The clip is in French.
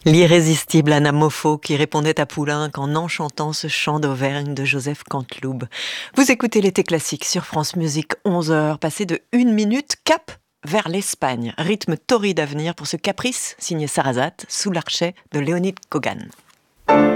L'irrésistible Anna Moffo qui répondait à Poulenc en enchantant ce chant d'Auvergne de Joseph Canteloube. Vous écoutez l'été classique sur France Musique, 11 heures, passé de 1 minute, cap vers l'Espagne. Rythme torride à venir pour ce caprice signé Sarrazate sous l'archet de Léonide Kogan.